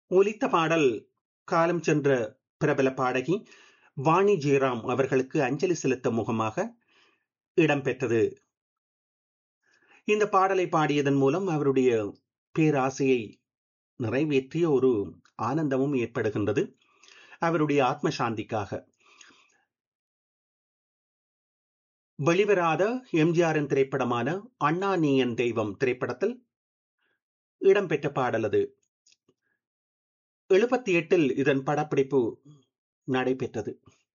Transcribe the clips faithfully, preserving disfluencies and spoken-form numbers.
ஒலித்த பாடல் காலம் சென்ற பிரபல பாடகி வாணி ஜெயராம் அவர்களுக்கு அஞ்சலி செலுத்தும் முகமாக இடம்பெற்றது. இந்த பாடலை பாடியதன் மூலம் அவருடைய பேராசையை நிறைவேற்றிய ஒரு ஆனந்தமும் ஏற்படுகின்றது. அவருடைய ஆத்ம சாந்திக்காக வெளிவராத எம்ஜிஆரின் திரைப்படமான அண்ணா நீ என் தெய்வம் திரைப்படத்தில் இடம்பெற்ற பாடல் அது. எழுபத்தி எட்டில் இதன் படப்பிடிப்பு நடைபெற்றது.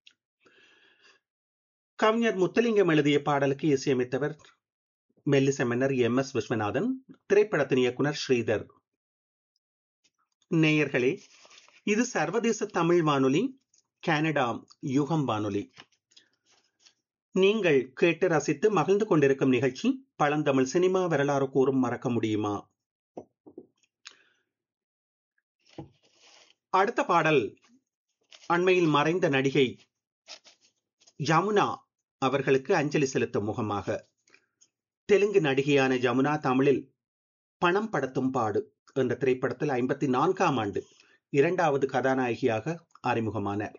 கவிஞர் முத்தலிங்கம் எழுதிய பாடலுக்கு இசையமைத்தவர் மெல்லிசை மன்னர் எம் எஸ் விஸ்வநாதன், திரைப்படத்தின் இயக்குனர் ஸ்ரீதர். நேயர்களே, இது சர்வதேச தமிழ் வானொலி, கனடா யுகம் வானொலி. நீங்கள் கேட்டு ரசித்து மகிழ்ந்து கொண்டிருக்கும் நிகழ்ச்சி பழந்தமிழ் சினிமா வரலாறு கூறும் மறக்க முடியுமா. அடுத்த பாடல் அண்மையில் மறைந்த நடிகை ஜமுனா அவர்களுக்கு அஞ்சலி செலுத்தும் முகமாக. தெலுங்கு நடிகையான ஜமுனா தமிழில் பணம் படுத்தும் பாடு என்ற திரைப்படத்தில் ஐம்பத்தி நான்காம் ஆண்டு இரண்டாவது கதாநாயகியாக அறிமுகமானார்.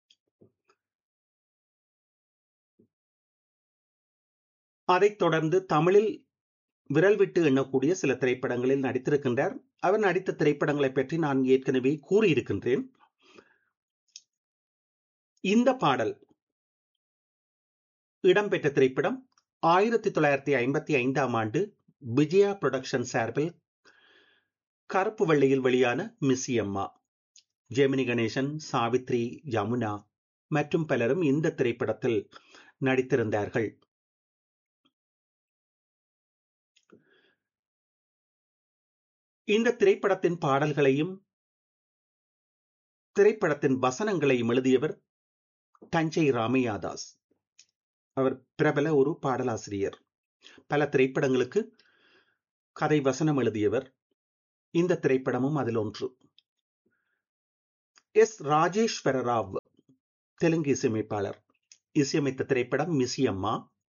அதைத் தொடர்ந்து தமிழில் விரல் விட்டு எண்ணக்கூடிய சில திரைப்படங்களில் நடித்திருக்கின்றார். அவர் நடித்த திரைப்படங்களை பற்றி நான் ஏற்கனவே கூறியிருக்கின்றேன். இந்த பாடல் இடம்பெற்ற திரைப்படம் ஆயிரத்தி தொள்ளாயிரத்தி ஐம்பத்தி ஐந்தாம் ஆண்டு விஜயா புரொடக்ஷன் சார்பில் கருப்பு வெள்ளையில் வெளியான மிஸ்ஸியம்மா. ஜெமினி கணேசன், சாவித்ரி, யமுனா மற்றும் பலரும் இந்த திரைப்படத்தில் நடித்திருந்தார்கள். இந்த திரைப்படத்தின் பாடல்களையும் திரைப்படத்தின் வசனங்களையும் எழுதியவர் தஞ்சை ராமையாதாஸ். அவர் பிரபல ஒரு பாடலாசிரியர். பல திரைப்படங்களுக்கு கதை வசனம் எழுதியவர். இந்த திரைப்படமும் அதில் ஒன்று. எஸ் ராஜேஸ்வர ராவ் தெலுங்கு இசையமைப்பாளர் இசையமைத்த திரைப்படம் மிஸ்ஸியம்மா.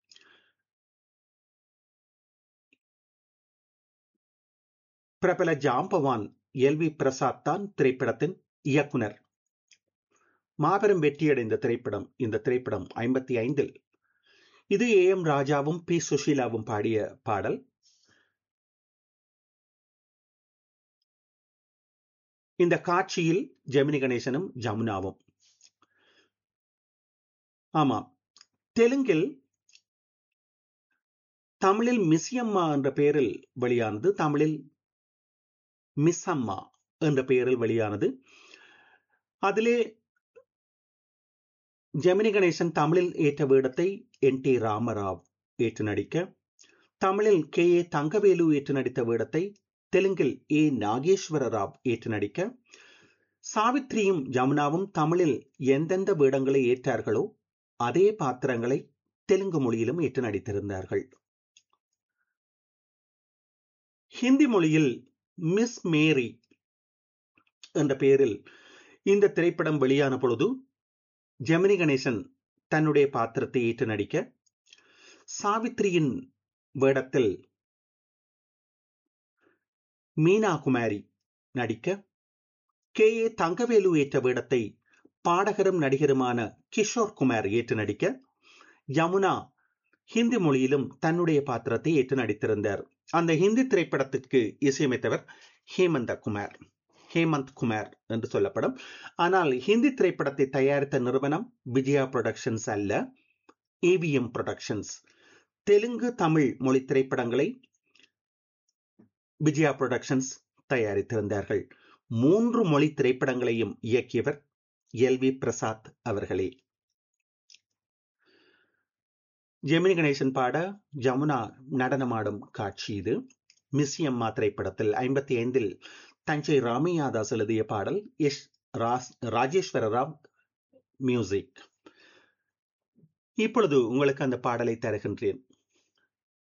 பிரபல ஜாம்பவான் எல் வி பிரசாத் தான் திரைப்படத்தின் இயக்குனர். மாபெரும் வெற்றியடைந்த திரைப்படம் இந்த திரைப்படம் ஐம்பத்தி ஐந்தில். இது ஏ எம் ராஜாவும் பி சுஷீலாவும் பாடிய பாடல். இந்த காட்சியில் ஜெமினி கணேசனும் ஜமுனாவும். ஆமாம், தெலுங்கில் தமிழில் மிஸ்ஸியம்மா என்ற பெயரில் வெளியானது, தமிழில் மிஸ் அம்மா என்ற பெயரில் வெளியானது. அதிலே ஜெமினி கணேசன் தமிழில் ஏற்ற வேடத்தை என் டி ராமராவ் ஏற்று நடிக்க, தமிழில் கே ஏ தங்கவேலு ஏற்று நடித்த வேடத்தை தெலுங்கில் ஏ நாகேஸ்வர ராவ் ஏற்று நடிக்க, சாவித்ரியும் ஜமுனாவும் தமிழில் எந்தெந்த வேடங்களை ஏற்றார்களோ அதே பாத்திரங்களை தெலுங்கு மொழியிலும் ஏற்று நடித்திருந்தார்கள். ஹிந்தி மொழியில் மிஸ் மேரி என்ற பெயரில் இந்த திரைப்படம் வெளியான பொழுது ஜெமினி கணேசன் தன்னுடைய பாத்திரத்தை ஏற்று நடிக்க, சாவித்ரியின் வேடத்தில் மீனா குமாரி நடிக்க, கே ஏ தங்கவேலு ஏற்ற வேடத்தை பாடகரும் நடிகருமான கிஷோர் குமார் ஏற்று நடிக்க, யமுனா ஹிந்தி மொழியிலும் தன்னுடைய பாத்திரத்தை ஏற்று நடித்திருந்தார். அந்த ஹிந்தி திரைப்படத்திற்கு இசையமைத்தவர் ஹேமந்த குமார், ஹேமந்த் குமார் என்று சொல்லப்படும். ஆனால் ஹிந்தி திரைப்படத்தை தயாரித்த நிறுவனம் விஜயா புரொடக்ஷன்ஸ் அல்ல, ஏவிஎம் புரொடக்ஷன்ஸ். தெலுங்கு தமிழ் மொழி திரைப்படங்களை விஜயா புரொடக்ஷன்ஸ் தயாரித்திருந்தார்கள். மூன்று மொழி திரைப்படங்களையும் இயக்கியவர் எல் வி பிரசாத் அவர்களே. ஜெமினி கணேசன் பாட ஜமுனா நடனமாடும் காட்சி இது. மிஸ்ஸியம்மா திரைப்படத்தில் ஐம்பத்தி ஐந்தில் தஞ்சை ராமையாதாஸ் எழுதிய பாடல். S Rajeswara Rao music. இப்பொழுது உங்களுக்கு அந்த பாடலை தருகின்றேன்.